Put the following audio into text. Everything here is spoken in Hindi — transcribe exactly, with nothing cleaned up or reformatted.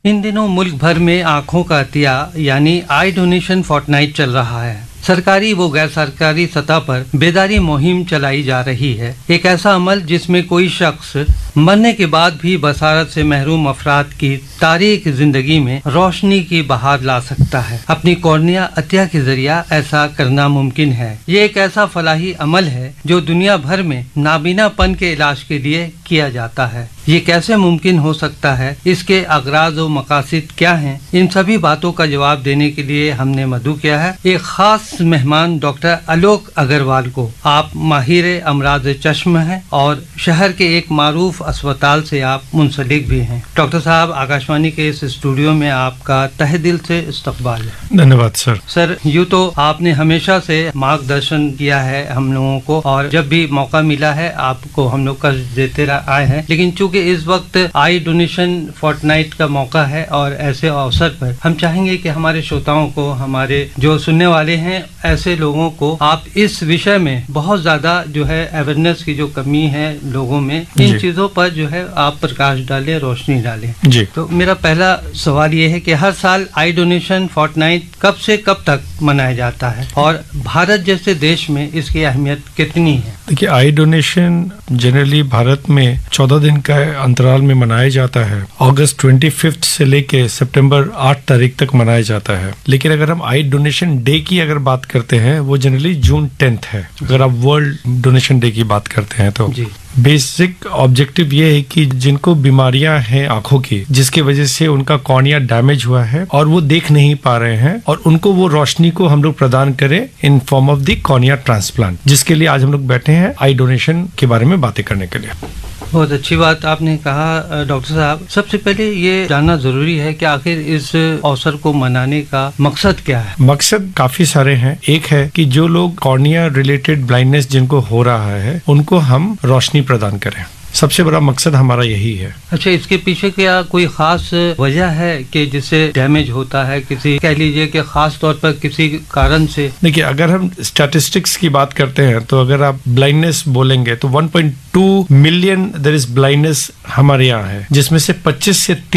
इन दिनों मुल्क भर में आंखों का अतिया यानी आई डोनेशन फोर्टनाइट चल रहा है। सरकारी व गैर सरकारी सतह पर बेदारी मुहिम चलाई जा रही है। एक ऐसा अमल जिसमें कोई शख्स मरने के बाद भी बसारत से महरूम अफराद की तारीख जिंदगी में रोशनी की बहार ला सकता है। अपनी कॉर्निया अतिया के जरिया ऐसा करना मुमकिन है। ये एक ऐसा फलाही अमल है जो दुनिया भर में नाबीनापन के इलाज के लिए किया जाता है। ये कैसे मुमकिन हो सकता है, इसके अगराज व मकासिद क्या हैं, इन सभी बातों का जवाब देने के लिए हमने मदऊ किया है एक खास मेहमान डॉक्टर आलोक अग्रवाल को। आप माहिर अमराज चश्म हैं और शहर के एक मारूफ अस्पताल से आप मुंसलिक भी हैं। डॉक्टर साहब, आकाशवाणी के इस स्टूडियो में आपका तहे दिल से इस्तकबाल है। धन्यवाद सर। सर, यूँ तो आपने हमेशा से मार्गदर्शन किया है हम लोगों को और जब भी मौका मिला है आपको हम लोग कर्ज देते आए हैं, लेकिन चूंकि इस वक्त आई डोनेशन फोर्टनाइट का मौका है और ऐसे अवसर पर हम चाहेंगे कि हमारे श्रोताओं को, हमारे जो सुनने वाले हैं, ऐसे लोगों को आप इस विषय में बहुत ज्यादा जो है अवेयरनेस की जो कमी है लोगों में, इन चीजों पर जो है आप प्रकाश डालें, रोशनी डालें। जी। तो मेरा पहला सवाल ये है कि हर साल आई डोनेशन फोर्टनाइट कब से कब तक मनाया जाता है और भारत जैसे देश में इसकी अहमियत कितनी है? देखिए, आई डोनेशन जनरली भारत में चौदह दिन का अंतराल में मनाया जाता है। अगस्त पच्चीस से लेके सितंबर आठ तारीख तक मनाया जाता है। लेकिन अगर हम आई डोनेशन डे की अगर बात करते हैं, वो जनरली जून टेंथ है। अगर आप वर्ल्ड डोनेशन डे की बात करते हैं तो जी। बेसिक ऑब्जेक्टिव ये है कि जिनको बीमारियां हैं आंखों की, जिसकी वजह से उनका कॉर्निया डैमेज हुआ है और वो देख नहीं पा रहे हैं, और उनको वो रोशनी को हम लोग प्रदान करें in form of the cornea transplant, जिसके लिए आज हम लोग बैठे हैं आई डोनेशन के बारे में बातें करने के लिए। बहुत अच्छी बात आपने कहा डॉक्टर साहब। सबसे पहले ये जानना जरूरी है कि आखिर इस अवसर को मनाने का मकसद क्या है? मकसद काफी सारे हैं। एक है कि जो लोग कॉर्निया रिलेटेड ब्लाइंडनेस जिनको हो रहा है, उनको हम रोशनी प्रदान करें। सबसे बड़ा मकसद हमारा यही है। अच्छा, इसके पीछे क्या कोई खास वजह है कि जिससे डैमेज होता है, किसी कह लीजिए कि खास तौर पर किसी कारण से? देखिए, अगर हम स्टैटिस्टिक्स की बात करते हैं तो अगर आप ब्लाइंडनेस बोलेंगे तो one point two million there is blindness हमारे यहाँ है, जिसमें से पच्चीस से